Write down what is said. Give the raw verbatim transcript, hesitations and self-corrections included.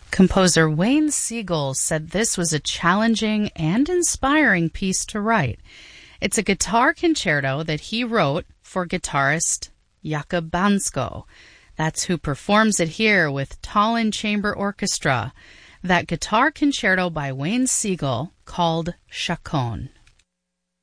Composer Wayne Siegel said this was a challenging and inspiring piece to write. It's a guitar concerto that he wrote for guitarist Jakub Bansko. That's who performs it here with Tallinn Chamber Orchestra. That guitar concerto by Wayne Siegel called Chaconne.